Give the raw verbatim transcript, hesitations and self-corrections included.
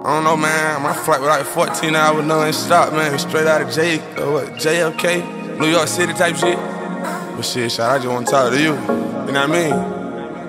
I don't know, man. My flight was like fourteen hours, non-stop, man. Straight out of J, uh, what, J F K, New York City type shit. But shit, shot, I just want to talk to you. You know what I mean?